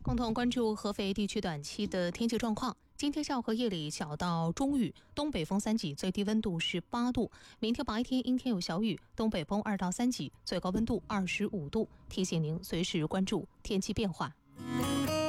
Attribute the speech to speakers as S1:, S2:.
S1: 共同关注合肥地区短期的天气状况。今天下午和夜里小到中雨，东北风3级，最低温度是8度。明天白天阴天有小雨，东北风2到3级，最高温度25度。提醒您随时关注天气变化。